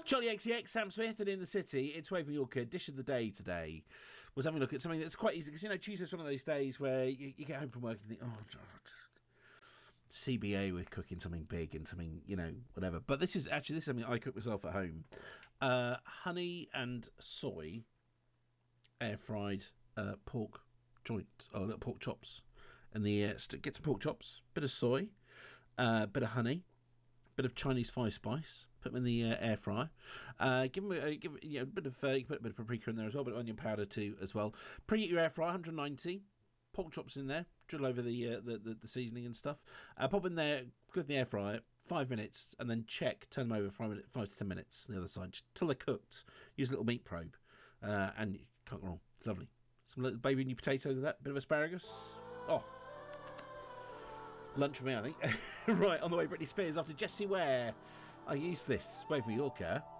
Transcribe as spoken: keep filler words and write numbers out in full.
Charlie X C X, Sam Smith, and In the City, it's Wave Yorker. Dish of the day today was having a look at something that's quite easy, because, you know, Tuesday's one of those days where you, you get home from work and think, oh, just C B A with cooking something big and something, you know, whatever. But this is actually, this is something I cook myself at home. Uh, honey and soy air-fried uh, pork joint, or little pork chops. And the uh, get some pork chops, bit of soy, a uh, bit of honey, bit of Chinese five spice. Put them in the uh, air fryer. Uh, give them a, give you know, a bit of uh, you can put a bit of paprika in there as well, a bit of onion powder too as well. Preheat your air fryer, one ninety. Pork chops in there. Drill over the uh, the, the the seasoning and stuff. Uh, pop in there, go in the air fryer, five minutes, and then check. Turn them over five minutes, five to ten minutes on the other side till they're cooked. Use a little meat probe, uh, and you can't go wrong. It's lovely. Some little baby new potatoes with that. Bit of asparagus. Oh. Lunch for me, I think. Right, on the way, Britney Spears after Jessie Ware. I used this, Wave Yorker.